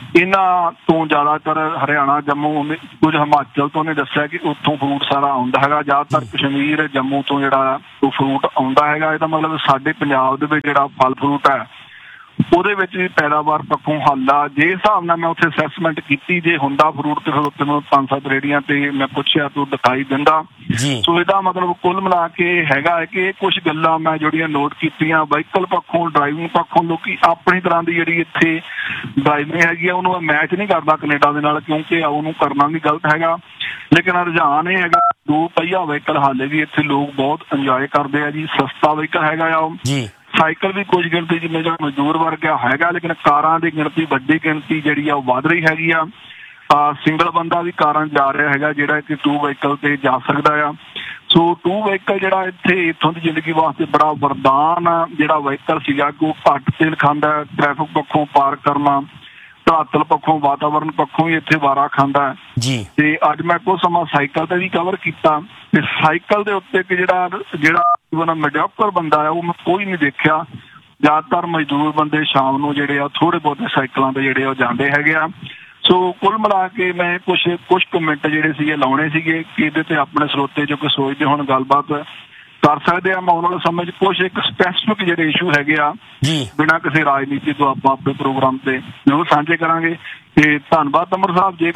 ਇਹਨਾਂ ਤੋਂ ਜ਼ਿਆਦਾਤਰ ਹਰਿਆਣਾ, ਜੰਮੂ, ਕੁਝ ਹਿਮਾਚਲ ਤੋਂ ਨੇ ਦੱਸਿਆ ਕਿ ਉੱਥੋਂ ਫਰੂਟ ਸਾਰਾ ਆਉਂਦਾ ਹੈਗਾ। ਜ਼ਿਆਦਾਤਰ ਕਸ਼ਮੀਰ, ਜੰਮੂ ਤੋਂ ਜਿਹੜਾ ਉਹ ਫਰੂਟ ਆਉਂਦਾ ਹੈਗਾ। ਇਹਦਾ ਮਤਲਬ ਸਾਡੇ ਪੰਜਾਬ ਦੇ ਵਿੱਚ ਜਿਹੜਾ ਫਲ ਫਰੂਟ ਹੈ ਉਹਦੇ ਵਿੱਚ ਵੀ ਪੈਦਾਵਾਰ ਪੱਖੋਂ ਹੱਲ ਆ। ਜੇ ਹਿਸਾਬ ਨਾਲ ਮੈਂ ਉੱਥੇ ਅਸੈਸਮੈਂਟ ਕੀਤੀ, ਜੇ ਹੁੰਦਾ ਫਰੂਟ ਤੇ ਫਿਰ ਉੱਥੇ ਮੈਨੂੰ 5-7 ਰੇਹੜੀਆਂ ਤੇ ਮੈਂ ਪੁੱਛਿਆ ਤੂੰ ਦਿਖਾਈ ਦਿੰਦਾ। ਸੋ ਇਹਦਾ ਮਤਲਬ ਕੁੱਲ ਮਿਲਾ ਕੇ ਹੈਗਾ ਹੈ ਕਿ ਇਹ ਕੁਝ ਗੱਲਾਂ ਮੈਂ ਜਿਹੜੀਆਂ ਨੋਟ ਕੀਤੀਆਂ, ਵਹੀਕਲ ਪੱਖੋਂ, ਡਰਾਈਵਿੰਗ ਪੱਖੋਂ ਲੋਕੀ ਆਪਣੀ ਤਰ੍ਹਾਂ ਦੀ ਜਿਹੜੀ ਇੱਥੇ ਡਰਾਈਵਿੰਗ ਹੈਗੀ ਆ ਉਹਨੂੰ ਮੈਚ ਨਹੀਂ ਕਰਦਾ ਕੈਨੇਡਾ ਦੇ ਨਾਲ, ਕਿਉਂਕਿ ਉਹਨੂੰ ਕਰਨਾ ਵੀ ਗਲਤ ਹੈਗਾ। ਲੇਕਿਨ ਰੁਝਾਨ ਇਹ ਹੈਗਾ 2 ਪਹੀਆ ਵਹੀਕਲ ਹਾਲੇ ਵੀ ਇੱਥੇ ਲੋਕ ਬਹੁਤ ਇੰਜੋਏ ਕਰਦੇ ਆ ਜੀ। ਸਸਤਾ ਵਹੀਕਲ ਹੈਗਾ ਆ ਉਹ। ਸਾਈਕਲ ਵੀ ਕੁਝ ਗਿਣਤੀ ਜਿਵੇਂ ਜਿਹੜਾ ਮਜ਼ਦੂਰ ਵਰਗ ਹੈਗਾ, ਲੇਕਿਨ ਕਾਰਾਂ ਦੀ ਗਿਣਤੀ, ਵੱਡੀ ਗਿਣਤੀ ਜਿਹੜੀ ਆ ਉਹ ਵੱਧ ਰਹੀ ਹੈਗੀ ਆ। ਸਿੰਗਲ ਬੰਦਾ ਵੀ ਕਾਰਾਂ ਜਾ ਰਿਹਾ ਹੈਗਾ ਜਿਹੜਾ ਕਿ 2 ਵਹੀਕਲ ਤੇ ਜਾ ਸਕਦਾ ਆ। ਸੋ 2 ਵਹੀਕਲ ਜਿਹੜਾ ਇੱਥੋਂ ਦੀ ਜ਼ਿੰਦਗੀ ਵਾਸਤੇ ਬੜਾ ਵਰਦਾਨ ਆ। ਜਿਹੜਾ ਵਹੀਕਲ ਸੀਗਾ ਕਿ ਉਹ ਘੱਟ ਤੇਲ ਖਾਂਦਾ, ਟ੍ਰੈਫਿਕ ਪੱਖੋਂ ਪਾਰ ਕਰਨਾ, ਧਰਾਤਲ ਪੱਖੋਂ, ਵਾਤਾਵਰਨ ਪੱਖੋਂ ਵੀ ਇੱਥੇ ਵਾਰਾ ਖਾਂਦਾ ਜੀ। ਤੇ ਅੱਜ ਮੈਂ ਕੁਝ ਸਮਾਂ ਸਾਈਕਲ ਤੇ ਵੀ ਕਵਰ ਕੀਤਾ ਤੇ ਸਾਈਕਲ ਦੇ ਉੱਤੇ ਜਿਹੜਾ ਮਿਡਿਓਕਰ ਬੰਦਾ ਆ ਉਹ ਮੈਂ ਕੋਈ ਨਹੀਂ ਦੇਖਿਆ। ਜ਼ਿਆਦਾਤਰ ਮਜ਼ਦੂਰ ਬੰਦੇ ਸ਼ਾਮ ਨੂੰ ਜਿਹੜੇ ਆ ਥੋੜੇ ਬਹੁਤੇ ਸਾਈਕਲਾਂ ਤੇ ਜਿਹੜੇ ਉਹ ਜਾਂਦੇ ਹੈਗੇ ਆ। ਸੋ ਕੁੱਲ ਮਿਲਾ ਕੇ ਮੈਂ ਕੁਛ ਕੁ ਮਿੰਟ ਜਿਹੜੇ ਸੀਗੇ ਲਾਉਣੇ ਸੀਗੇ ਕਿ ਇਹਦੇ ਤੇ ਆਪਣੇ ਸਰੋਤੇ ਜੋ ਕਿ ਸੋਚਦੇ ਹੁਣ ਗੱਲਬਾਤ ਕਰ ਸਕਦੇ ਆ। ਮੈਂ ਉਹਨਾਂ ਨੂੰ ਸਮਝ ਕੁਛ ਇੱਕ ਸਪੈਸੀਫਿਕ ਜਿਹੜੇ ਇਸ਼ੂ ਹੈਗੇ ਆ ਬਿਨਾਂ ਕਿਸੇ ਰਾਜਨੀਤੀ ਤੋਂ ਆਪਾਂ ਆਪਣੇ ਪ੍ਰੋਗਰਾਮ ਤੇ ਜ਼ਰੂਰ ਸਾਂਝੇ ਕਰਾਂਗੇ। ਤੇ ਧੰਨਵਾਦ ਅਮਰ ਸਾਹਿਬ। ਜੇ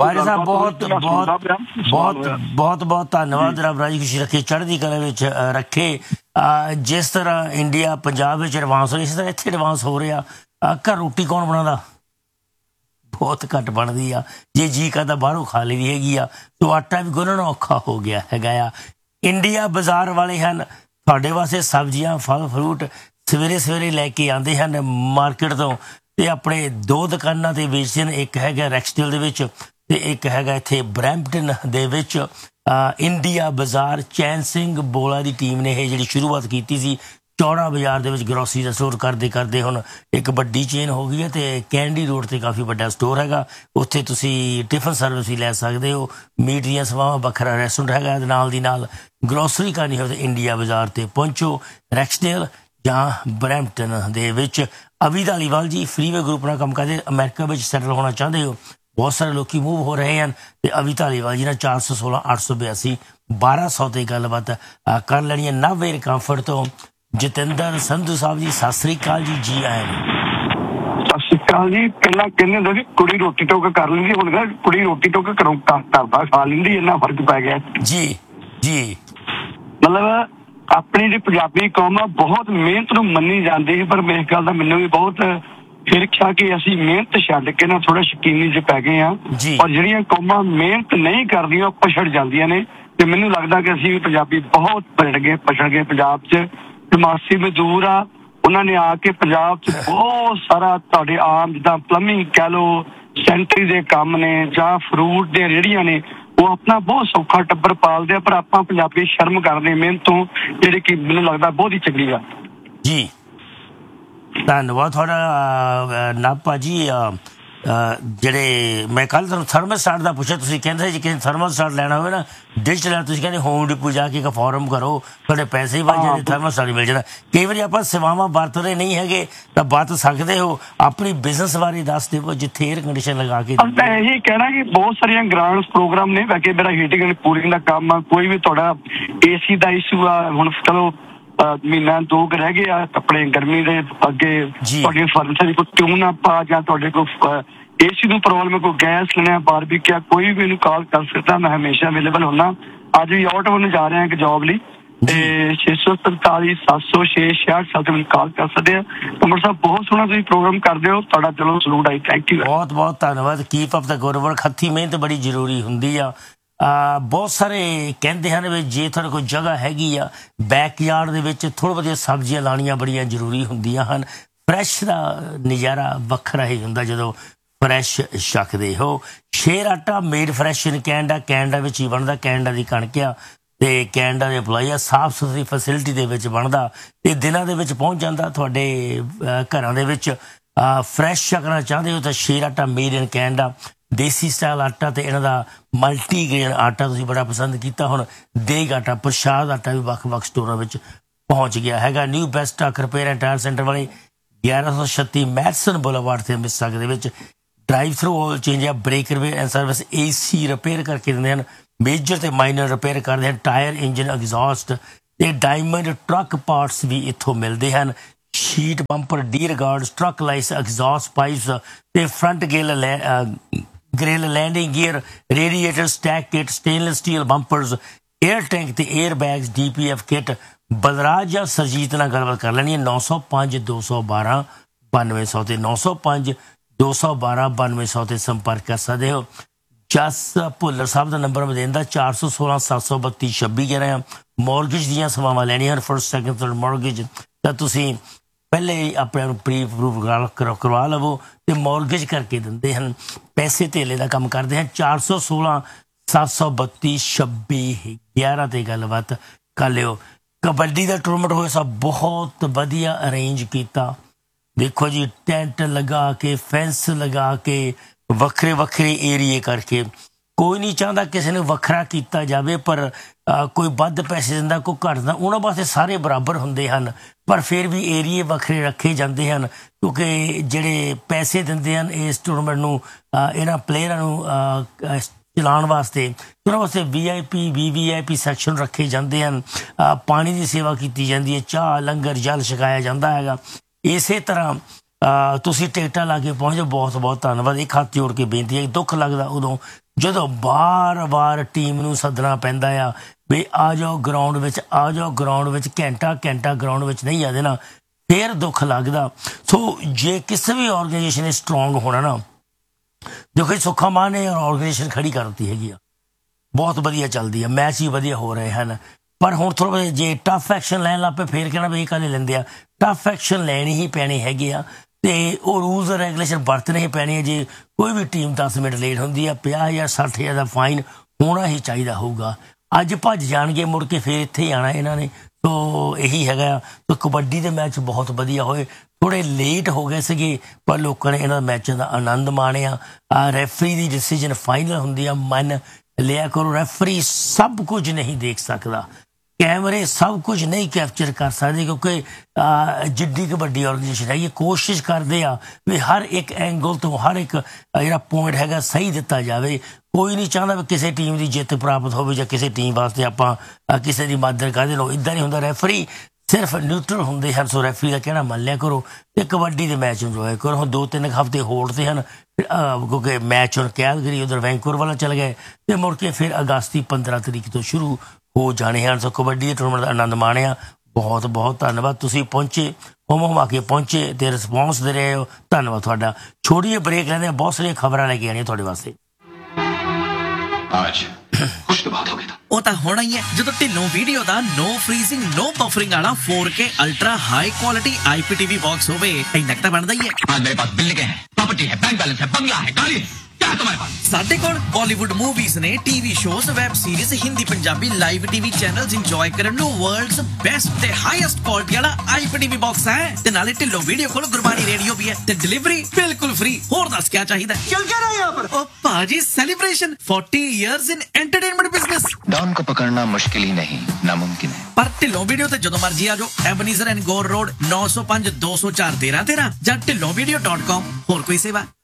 ਬਹੁਤ ਧੰਨਵਾਦ। ਰੱਬ ਰਾਜੀ ਖੁਸ਼ੀ ਰੱਖੇ, ਚੜ੍ਹਦੀ ਕਲਾ ਵਿੱਚ ਰੱਖੇ। ਜਿਸ ਤਰ੍ਹਾਂ ਇੰਡੀਆ ਪੰਜਾਬ ਵਿੱਚ ਐਡਵਾਂਸ ਹੋ ਰਿਹਾ, ਇਸ ਤਰ੍ਹਾਂ ਇੱਥੇ ਐਡਵਾਂਸ ਹੋ ਰਿਹਾ। ਘਰ ਰੋਟੀ ਕੌਣ ਬਣਾਉਂਦਾ? ਬਹੁਤ ਘੱਟ ਬਣਦੀ ਆ। ਜੇ ਜੀ ਕਰਦਾ ਬਾਹਰੋਂ ਖਾ ਲਈ ਦੀ ਹੈਗੀ ਆ। ਤੋ ਆਟਾ ਵੀ ਗੁੰਨਣਾ ਔਖਾ ਹੋ ਗਿਆ ਹੈਗਾ ਆ। ਇੰਡੀਆ ਬਾਜ਼ਾਰ ਵਾਲੇ ਹਨ, ਤੁਹਾਡੇ ਵਾਸਤੇ ਸਬਜ਼ੀਆਂ, ਫਲ ਫਰੂਟ ਸਵੇਰੇ ਸਵੇਰੇ ਲੈ ਕੇ ਆਉਂਦੇ ਹਨ ਮਾਰਕੀਟ ਤੋਂ ਤੇ ਆਪਣੇ 2 ਦੁਕਾਨਾਂ ਤੇ ਵੇਚਦੇ ਨੇ। ਇੱਕ ਹੈਗਾ ਰੈਕਸਟੇਲ ਦੇ ਵਿੱਚ ਤੇ ਇੱਕ ਹੈਗਾ ਇੱਥੇ ਬਰੈਂਪਟਨ ਦੇ ਵਿੱਚ। ਇੰਡੀਆ ਬਾਜ਼ਾਰ ਚੈਨ ਸਿੰਘ ਬੋਲਾ ਦੀ ਟੀਮ ਨੇ ਇਹ ਜਿਹੜੀ ਸ਼ੁਰੂਆਤ ਕੀਤੀ ਸੀ। ਚੌੜਾ ਬਾਜ਼ਾਰ ਦੇ ਵਿੱਚ ਗਰੋਸਰੀ ਦਾ ਸਟੋਰ ਕਰਦੇ ਹੁਣ ਇੱਕ ਵੱਡੀ ਚੇਨ ਹੋ ਗਈ ਹੈ ਤੇ ਕੈਂਡੀ ਰੋਡ ਤੇ ਕਾਫੀ ਵੱਡਾ ਸਟੋਰ ਹੈਗਾ। ਉੱਥੇ ਤੁਸੀਂ ਟਿਫਨ ਸਰਵਿਸ ਵੀ ਲੈ ਸਕਦੇ ਹੋ। ਮੀਟ ਦੀਆਂ ਸੇਵਾਵਾਂ, ਵੱਖਰਾ ਰੈਸਟੋਰੈਂਟ ਹੈਗਾ। ਨਾਲ ਦੀ ਨਾਲ ਗਰੋਸਰੀ ਕਰਨੀ ਹੋਵੇ ਤਾਂ ਇੰਡੀਆ ਬਾਜ਼ਾਰ ਤੇ ਪਹੁੰਚੋ, ਰੈਕਸਡੇਲ ਜਾਂ ਬਰੈਂਪਟਨ ਦੇ ਵਿੱਚ। ਅਵੀ ਧਾਲੀਵਾਲ ਜੀ ਫਰੀਵੇ ਗਰੁੱਪ ਨਾਲ ਕੰਮ ਕਰਦੇ, ਅਮਰੀਕਾ ਵਿੱਚ ਸੈਟਲ ਹੋਣਾ ਚਾਹੁੰਦੇ ਹੋ। ਬਹੁਤ ਸਾਰੇ ਲੋਕੀ ਮੂਵ ਹੋ ਰਹੇ ਹਨ ਤੇ ਅਵੀ ਧਾਲੀਵਾਲ ਜੀ ਨਾਲ 416 882 1200 ਤੇ ਗੱਲਬਾਤ ਕਰ ਲੈਣੀ ਹੈ। ਨਵ ਕੰਫਰਟ ਤੋਂ ਜਤਿੰਦਰ ਸੰਧੂ ਸਾਹਿਬ ਜੀ ਸਤਿ ਸ੍ਰੀ ਅਕਾਲ ਜੀ। ਜੀ ਆਏ ਨੇ। ਸਤਿ ਸ੍ਰੀ ਅਕਾਲ ਜੀ। ਪਹਿਲਾਂ ਕਹਿੰਦੇ ਹੁੰਦੇ ਸੀ ਕੁੜੀ ਰੋਟੀ ਟੋਕ ਕਰ ਲੈਂਦੀ, ਹੁਣ ਕੁੜੀ ਰੋਟੀ ਟੋਕ ਘਰੋਂ ਕਰਦਾ ਖਾ ਲੈਂਦੀ, ਇੰਨਾ ਫਰਕ ਪੈ ਗਿਆ ਜੀ। ਮਤਲਬ ਆਪਣੀ ਜਿਹੜੀ ਪੰਜਾਬੀ ਕੌਮ ਆ ਬਹੁਤ ਮਿਹਨਤ ਨੂੰ ਮੰਨੀ ਜਾਂਦੀ ਸੀ, ਪਰ ਇਸ ਗੱਲ ਦਾ ਮੈਨੂੰ ਵੀ ਬਹੁਤ ਫਿਰ ਕਿਹਾ ਕਿ ਅਸੀਂ ਮਿਹਨਤ ਛੱਡ ਕੇ ਨਾ ਥੋੜਾ ਸ਼ਕੀਨੀ 'ਚ ਪੈ ਗਏ ਆ। ਔਰ ਜਿਹੜੀਆਂ ਕੌਮਾਂ ਮਿਹਨਤ ਨਹੀਂ ਕਰਦੀਆਂ ਉਹ ਪਛੜ ਜਾਂਦੀਆਂ ਨੇ। ਤੇ ਮੈਨੂੰ ਲੱਗਦਾ ਕਿ ਅਸੀਂ ਵੀ ਪੰਜਾਬੀ ਬਹੁਤ ਪਛੜ ਗਏ ਪੰਜਾਬ 'ਚ। ਪ੍ਰਵਾਸੀ ਮਜ਼ਦੂਰ ਆ, ਉਹਨਾਂ ਨੇ ਆ ਕੇ ਪੰਜਾਬ 'ਚ ਬਹੁਤ ਸਾਰਾ ਤੁਹਾਡੇ ਆਮ ਜਿੱਦਾਂ ਪਲੰਬਿੰਗ ਕਹਿ ਲਓ, ਸੈਂਟਰੀ ਦੇ ਕੰਮ ਨੇ ਜਾਂ ਫਰੂਟ ਦੀਆਂ ਰੇਹੜੀਆਂ ਨੇ, ਉਹ ਆਪਣਾ ਬਹੁਤ ਸੌਖਾ ਟੱਬਰ ਪਾਲਦੇ ਆ। ਪਰ ਆਪਾਂ ਪੰਜਾਬੀ ਸ਼ਰਮ ਕਰਦੇ ਮਿਹਨਤ ਤੋਂ, ਜਿਹੜੀ ਕਿ ਮੈਨੂੰ ਲੱਗਦਾ ਬਹੁਤ ਹੀ ਚੰਗੀ ਆ ਜੀ। ਧੰਨਵਾਦ ਤੁਹਾਡਾ ਨਾਪਾ ਜੀ। ਜਿਹੜੇ ਮੈਂ ਕੱਲ੍ਹ ਤੁਹਾਨੂੰ ਥਰਮਲ ਸਟਾਰਟ ਦਾ ਪੁੱਛਿਆ, ਤੁਸੀਂ ਕਹਿੰਦੇ ਜੇ ਕਿਸੇ ਥਰਮਲ ਸਟਾਰਟ ਲੈਣਾ ਹੋਵੇ ਨਾ ਡਿਜੀਟਲ ਲੈਣਾ, ਤੁਸੀਂ ਕਹਿੰਦੇ ਹੋਮ ਡਿਪੂ ਜਾ ਕੇ ਇੱਕ ਫਾਰਮ ਕਰੋ, ਤੁਹਾਡੇ ਪੈਸੇ ਹੀ ਵੱਧ ਜਾਂਦੇ, ਥਰਮਲ ਸਟਾਰਟ ਮਿਲ ਜਾਣਾ। ਕਈ ਵਾਰੀ ਆਪਾਂ ਸੇਵਾਵਾਂ ਵਰਤਦੇ ਨਹੀਂ ਹੈਗੇ ਤਾਂ ਵਰਤ ਸਕਦੇ ਹੋ। ਆਪਣੀ ਬਿਜ਼ਨਸ ਬਾਰੇ ਦੱਸ ਦਿਓ ਜਿੱਥੇ ਏਅਰ ਕੰਡੀਸ਼ਨ ਲਗਾ ਕੇ। ਮੈਂ ਇਹੀ ਕਹਿਣਾ ਕਿ ਬਹੁਤ ਸਾਰੀਆਂ ਗ੍ਰਾਂਟਸ ਪ੍ਰੋਗਰਾਮ ਨੇ। ਵੈਸੇ ਮੇਰਾ ਹੀਟਿੰਗ ਐਂਡ ਕੂਲਿੰਗ ਦਾ ਕੰਮ ਆ। ਕੋਈ ਵੀ ਤੁਹਾਡਾ AC ਦਾ ਇਸ਼ੂ ਆ, ਹੁਣ ਚਲੋ ਮਹੀਨਾ 2 ਰਹਿ ਗਏ ਆ ਆਪਣੇ ਗਰਮੀ ਦੇ ਅੱਗੇ, ਤੁਹਾਡੇ ਫਰਨੀਚਰ ਦੀ ਕੋਈ ਟਿਊਨ ਆਪਾਂ ਜਾਂ ਤੁਹਾਡੇ ਕੋਲ AC ਨੂੰ ਪ੍ਰੋਬਲਮ, ਕੋਈ ਗੈਸ ਲੈਣਾ, ਬਾਰਬੀਕਿਊ, ਕੋਈ ਵੀ ਮੈਨੂੰ ਕਾਲ ਕਰ ਸਕਦਾ। ਮੈਂ ਹਮੇਸ਼ਾ ਅਵੇਲੇਬਲ ਹੁੰਦਾ। ਅੱਜ ਵੀ ਆਊਟ ਹੋਣ ਜਾ ਰਿਹਾ ਇੱਕ ਜੌਬ ਲਈ ਤੇ 647 706 66 ਮੈਨੂੰ ਕਾਲ ਕਰ ਸਕਦੇ ਆ। ਅਮਰ ਸਾਹਿਬ ਬਹੁਤ ਸੋਹਣਾ ਤੁਸੀਂ ਪ੍ਰੋਗਰਾਮ ਕਰਦੇ ਹੋ, ਤੁਹਾਡਾ ਦਿਲੋਂ ਸਲੂਟ ਆਈ। ਥੈਂਕ ਯੂ, ਬਹੁਤ ਧੰਨਵਾਦ। ਕੀਪ ਅਪ ਦਾ ਗੁੱਡ ਵਰਕ। ਹੱਥੀਂ ਮਿਹਨਤ ਬੜੀ ਜ਼ਰੂਰੀ ਹੁੰਦੀ ਆ। ਬਹੁਤ ਸਾਰੇ ਕਹਿੰਦੇ ਹਨ ਵੀ ਜੇ ਤੁਹਾਡੇ ਕੋਲ ਜਗ੍ਹਾ ਹੈਗੀ ਆ ਬੈਕਯਾਰਡ ਦੇ ਵਿੱਚ ਥੋੜ੍ਹੀਆਂ ਬਹੁਤੀਆਂ ਸਬਜ਼ੀਆਂ ਲਾਉਣੀਆਂ ਬੜੀਆਂ ਜ਼ਰੂਰੀ ਹੁੰਦੀਆਂ ਹਨ। ਫਰੈਸ਼ ਦਾ ਨਜ਼ਾਰਾ ਵੱਖਰਾ ਹੀ ਹੁੰਦਾ ਜਦੋਂ ਫਰੈਸ਼ ਛਕਦੇ ਹੋ। ਸ਼ੇਰ ਆਟਾ ਮੇਡ ਫਰੈਸ਼ ਇਨ ਕੈਨੇਡਾ ਵਿੱਚ ਹੀ ਬਣਦਾ। ਕੈਨੇਡਾ ਦੀ ਕਣਕ ਆ ਤੇ ਕੈਨੇਡਾ ਦੇ ਐਮਪਲਾਈ ਆ। ਸਾਫ਼ ਸੁਥਰੀ ਫੈਸਿਲਿਟੀ ਦੇ ਵਿੱਚ ਬਣਦਾ ਤੇ ਦਿਨਾਂ ਦੇ ਵਿੱਚ ਪਹੁੰਚ ਜਾਂਦਾ ਤੁਹਾਡੇ ਘਰਾਂ ਦੇ ਵਿੱਚ। ਫਰੈਸ਼ ਛਕਣਾ ਚਾਹੁੰਦੇ ਹੋ ਤਾਂ ਸ਼ੇਰ ਆਟਾ made in Canada, desi style ਆਟਾ ਤੇ ਇਹਨਾਂ ਦਾ ਮਲਟੀਗ੍ਰੇਨ ਆਟਾ ਤੁਸੀਂ ਬੜਾ ਪਸੰਦ ਕੀਤਾ। ਹੁਣ ਦੇਗ ਆਟਾ, ਪ੍ਰਸ਼ਾਦ ਆਟਾ ਵੀ ਵੱਖ-ਵੱਖ ਸਟੋਰਾਂ ਵਿੱਚ ਪਹੁੰਚ ਗਿਆ ਹੈਗਾ। New best truck repair and tyre centre ਵਾਲੇ 1136 ਮੈਡਸਨ ਬੁਲੇਵਾਰਡ ਤੇ ਮਿਸਾਗ ਦੇ ਵਿੱਚ ਡਰਾਈਵ ਥਰੂ ਆਇਲ ਚੇਂਜ ਆ, break repair and service, AC repair ਕਰਕੇ ਦਿੰਦੇ ਹਨ, ਮੇਜਰ ਤੇ ਮਾਈਨਰ ਰਿਪੇਅਰ ਕਰਦੇ ਹਨ, ਟਾਇਰ, ਇੰਜਨ, ਐਗਜ਼ੌਸਟ ਤੇ ਡਾਇਮੰਡ ਟਰੱਕ ਪਾਰਟਸ ਵੀ ਇੱਥੋਂ ਮਿਲਦੇ ਹਨ। Sheet bumper, D regards, truck lights, exhaust pipes ਤੇ front grill, landing gear, radiator, stack kit, stainless steel ਬੰਪਰਸ, air tank ਤੇ air bags, DPF kit. Balraj ਜਾਂ ਸਰਜੀਤ ਨਾਲ ਗੱਲਬਾਤ ਕਰ ਲੈਣੀ ਹੈ 905 212 9200 ਤੇ 905 212 9200 ਤੇ ਸੰਪਰਕ ਕਰ ਸਕਦੇ ਹੋ। ਜਸ ਭੁੱਲਰ ਸਾਹਿਬ ਦਾ ਨੰਬਰ ਮੈਂ ਦਿੰਦਾ 416 732 2611 ਆ। ਮੌਰਗੇਜ ਦੀਆਂ ਸੇਵਾਵਾਂ ਲੈਣੀਆਂ ਹਨ, ਫਸਟ ਸੈਕਿੰਡ ਥਰਡ ਮੌਰਗੇਜ, ਤਾਂ ਤੁਸੀਂ ਪਹਿਲੇ ਹੀ ਆਪਣੇ ਨੂੰ ਪ੍ਰੀ ਅਪਰੂਵ ਕਰਵਾ ਲਵੋ ਤੇ ਮੌਰਗੇਜ ਕਰਕੇ ਦਿੰਦੇ ਹਨ। ਪੈਸੇ ਧੇਲੇ ਦਾ ਕੰਮ ਕਰਦੇ ਹਨ। 416 732 2611 ਤੇ ਗੱਲਬਾਤ ਕਰ ਲਿਓ। ਕਬੱਡੀ ਦਾ ਟੂਰਨਾਮੈਂਟ ਹੋਇਆ ਸਭ ਬਹੁਤ ਵਧੀਆ ਅਰੇਂਜ ਕੀਤਾ। ਦੇਖੋ ਜੀ, ਟੈਂਟ ਲਗਾ ਕੇ, ਫੈਂਸ ਲਗਾ ਕੇ, ਵੱਖਰੇ ਵੱਖਰੇ ਏਰੀਏ ਕਰਕੇ। ਕੋਈ ਨਹੀਂ ਚਾਹੁੰਦਾ ਕਿਸੇ ਨੂੰ ਵੱਖਰਾ ਕੀਤਾ ਜਾਵੇ, ਪਰ ਕੋਈ ਵੱਧ ਪੈਸੇ ਦਿੰਦਾ, ਕੋਈ ਘੱਟ ਦਿੰਦਾ, ਉਹਨਾਂ ਵਾਸਤੇ ਸਾਰੇ ਬਰਾਬਰ ਹੁੰਦੇ ਹਨ, ਪਰ ਫਿਰ ਵੀ ਏਰੀਏ ਵੱਖਰੇ ਰੱਖੇ ਜਾਂਦੇ ਹਨ ਕਿਉਂਕਿ ਜਿਹੜੇ ਪੈਸੇ ਦਿੰਦੇ ਹਨ ਇਸ ਟੂਰਨਾਮੈਂਟ ਨੂੰ, ਇਹਨਾਂ ਪਲੇਅਰਾਂ ਨੂੰ ਚਲਾਉਣ ਵਾਸਤੇ, ਉਹਨਾਂ ਵਾਸਤੇ VIP VVIP ਸੈਕਸ਼ਨ ਰੱਖੇ ਜਾਂਦੇ ਹਨ। ਪਾਣੀ ਦੀ ਸੇਵਾ ਕੀਤੀ ਜਾਂਦੀ ਹੈ, ਚਾਹ, ਲੰਗਰ, ਜਲ ਛਕਾਇਆ ਜਾਂਦਾ ਹੈਗਾ। ਇਸੇ ਤਰ੍ਹਾਂ ਤੁਸੀਂ ਟਿਕਟਾਂ ਲਾ ਕੇ ਪਹੁੰਚੋ। ਬਹੁਤ ਬਹੁਤ ਧੰਨਵਾਦ। ਇੱਕ ਹੱਥ ਜੋੜ ਕੇ ਬੇਨਤੀ ਹੈ, ਦੁੱਖ ਲੱਗਦਾ ਉਦੋਂ ਜਦੋਂ ਬਾਰ-ਬਾਰ ਟੀਮ ਨੂੰ ਸੱਦਣਾ ਪੈਂਦਾ ਆ ਵੀ ਆ ਜਾਓ ਗਰਾਊਂਡ ਵਿੱਚ, ਆ ਜਾਓ ਗਰਾਊਂਡ ਵਿੱਚ, ਘੰਟਾ ਗਰਾਊਂਡ ਵਿੱਚ ਨਹੀਂ ਆ ਦੇਣਾ, ਫਿਰ ਦੁੱਖ ਲੱਗਦਾ। ਸੋ ਜੇ ਕਿਸੇ ਵੀ ਆਰਗੇਨਾਈਜੇਸ਼ਨ ਨੇ ਸਟਰੋਂਗ ਹੋਣਾ ਨਾ, ਦੇਖੋ ਸੁੱਖਾ ਮਾਨ ਨੇ ਆਰਗੇਨਾਈਜੇਸ਼ਨ ਖੜੀ ਕਰ ਦਿੱਤੀ ਹੈਗੀ ਆ, ਬਹੁਤ ਵਧੀਆ ਚੱਲਦੀ ਆ, ਮੈਚ ਵੀ ਵਧੀਆ ਹੋ ਰਹੇ ਹਨ। ਪਰ ਹੁਣ ਥੋੜ੍ਹਾ ਜੇ ਟਫ ਐਕਸ਼ਨ ਲੈਣ ਲੱਗ ਪਏ ਫਿਰ ਕਹਿਣਾ ਵੀ ਇਹ ਕਾਹਲੇ ਲੈਂਦੇ ਆ। ਟਫ ਐਕਸ਼ਨ ਲੈਣੇ ਹੀ ਪੈਣੇ ਹੈਗੇ ਆ ਤੇ ਉਹ ਰੂਲਸ ਰੈਗੂਲੇਸ਼ਨ ਵਰਤਣੇ ਹੀ ਪੈਣੇ ਆ। ਜੇ ਕੋਈ ਵੀ ਟੀਮ 10 ਮਿੰਟ ਲੇਟ ਹੁੰਦੀ ਆ, 50,000 60,000 ਦਾ ਫਾਈਨ ਹੋਣਾ ਹੀ ਚਾਹੀਦਾ ਹੋਊਗਾ। ਅੱਜ ਭੱਜ ਜਾਣਗੇ, ਮੁੜ ਕੇ ਫਿਰ ਇੱਥੇ ਹੀ ਆਉਣਾ ਇਹਨਾਂ ਨੇ। ਸੋ ਇਹੀ ਹੈਗਾ। ਸੋ ਕਬੱਡੀ ਦੇ ਮੈਚ ਬਹੁਤ ਵਧੀਆ ਹੋਏ, ਥੋੜ੍ਹੇ ਲੇਟ ਹੋ ਗਏ ਸੀਗੇ, ਪਰ ਲੋਕਾਂ ਨੇ ਇਹਨਾਂ ਮੈਚਾਂ ਦਾ ਆਨੰਦ ਮਾਣਿਆ। ਰੈਫਰੀ ਦੀ ਡਿਸੀਜਨ ਫਾਈਨਲ ਹੁੰਦੀ ਆ, ਮੰਨ ਲਿਆ ਕਰੋ। ਰੈਫਰੀ ਸਭ ਕੁਝ ਨਹੀਂ ਦੇਖ ਸਕਦਾ, ਕੈਮਰੇ ਸਭ ਕੁਝ ਨਹੀਂ ਕੈਪਚਰ ਕਰ ਸਕਦੇ, ਕਿਉਂਕਿ ਜਿੱਡੀ ਕਬੱਡੀ ਆਰਗੇਨਾਈਜੇਸ਼ਨ ਹੈਗੀ, ਕੋਸ਼ਿਸ਼ ਕਰਦੇ ਆ ਵੀ ਹਰ ਇੱਕ ਐਂਗਲ ਤੋਂ ਹਰ ਇੱਕ ਜਿਹੜਾ ਪੁਆਇੰਟ ਹੈਗਾ ਸਹੀ ਦਿੱਤਾ ਜਾਵੇ। ਕੋਈ ਨਹੀਂ ਚਾਹੁੰਦਾ ਵੀ ਕਿਸੇ ਟੀਮ ਦੀ ਜਿੱਤ ਪ੍ਰਾਪਤ ਹੋਵੇ ਜਾਂ ਕਿਸੇ ਟੀਮ ਵਾਸਤੇ ਆਪਾਂ ਕਿਸੇ ਦੀ ਮਦਦ ਕਰਦੇ ਲਓ, ਇੱਦਾਂ ਨਹੀਂ ਹੁੰਦਾ। ਰੈਫਰੀ ਸਿਰਫ ਨਿਊਟਰਲ ਹੁੰਦੇ ਹਨ। ਸੋ ਰੈਫਰੀ ਦਾ ਕਹਿਣਾ ਮੰਨ ਲਿਆ ਕਰੋ ਤੇ ਕਬੱਡੀ ਦੇ ਮੈਚ ਇੰਜੋਏ ਕਰੋ। ਹੁਣ 2-3 ਹਫ਼ਤੇ ਹੋਲਡ ਤੇ ਹਨ ਕਿਉਂਕਿ ਮੈਚ ਹੁਣ ਕੈਲਗਰੀ ਉਧਰ ਵੈਂਕੂਵਰ ਵੱਲ ਚਲੇ ਗਏ ਤੇ ਮੁੜ ਕੇ ਫਿਰ ਅਗਸਤ 15 ਤਰੀਕ ਤੋਂ ਸ਼ੁਰੂ ਹੋ ਜਾਣੇ ਹਨ। ਸੋ ਕਬੱਡੀ ਦੇ ਟੂਰਨਾਮੈਂਟ ਦਾ ਆਨੰਦ ਮਾਣਿਆ। ਬਹੁਤ ਬਹੁਤ ਧੰਨਵਾਦ। ਤੁਸੀਂ ਪਹੁੰਚੇ, ਹੁਮ ਕੇ ਪਹੁੰਚੇ ਤੇ ਰਿਸਪੌਂਸ ਦੇ ਰਹੇ ਹੋ, ਧੰਨਵਾਦ ਤੁਹਾਡਾ। ਛੋਟੀ ਜਿਹੀ ਬ੍ਰੇਕ ਲੈਂਦੇ ਹਾਂ, ਬਹੁਤ ਸਾਰੀਆਂ ਖਬਰਾਂ ਲੈ ਕੇ ਆਉਣੀਆਂ ਤੁਹਾਡੇ ਵਾਸਤੇ। ਕੁਛ ਤਾਂ ਬਾਤ ਹੋ ਗਈ ਉਹ ਤਾਂ ਹੋਣਾ ਹੀ ਹੈ ਜਦੋਂ ਢਿੱਲੋਂ ਵੀਡੀਓ ਦਾ ਨੋ ਫਰੀਜ਼ਿੰਗ ਨੋ ਬਫਰਿੰਗ ਵਾਲਾ 4K ultra high quality IPTV box ਹੋਵੇ। ਇੰਨਾ ਤਾਂ ਬਣਦਾ ਹੀ ਹੈ। ਮੇਰੇ ਪਾਸ ਬਿਲਡਿੰਗ ਹੈ, ਪ੍ਰਾਪਰਟੀ ਹੈ, ਬੈਂਕ ਬੈਲੈਂਸ ਹੈ, ਬੰਗਲਾ ਹੈ, ਗਾੜੀ ਹੈ, ਕਿਆ ਤੁਹਾਡੇ ਪਾਸ? ਸਾਡੇ ਕੋਲ ਬਾਲੀਵੁੱਡ ਮੂਵੀਜ਼ ਨੇ, TV shows, web series, Hindi Punjabi live TV channels enjoy ਕਰਨ ਨੂੰ ਵਰਲਡਸ ਬੈਸਟ ਤੇ ਹਾਈਐਸਟ ਕੁਆਲਿਟੀ ਵਾਲਾ IPTV ਬਾਕਸ ਹੈ। ਤੇ ਨਾਲੇ ਢਿੱਲੋਂ ਵੀਡੀਓ ਕੋਲ ਗੁਰਬਾਣੀ ਰੇਡੀਓ ਵੀ ਹੈ ਤੇ ਡਿਲੀਵਰੀ ਬਿਲਕੁਲ ਫ੍ਰੀ। ਹੋਰ ਦੱਸ ਕਿਆ ਚਾਹੀਦਾ? ਚਲ क्या रहा है यहाँ पर? ओ पाजी celebration 40 years in entertainment business। Don को पकड़ना मुश्किल ही नहीं, नामुमकिन है। पर ढिल्लों वीडियो ते जदों मर्जी आ जाओ। एबनीज़र एंड गौर रोड 905 204 1313 ਜਾਂ ढिल्लोंvideo.com। ਹੋਰ ਕੋਈ ਸੇਵਾ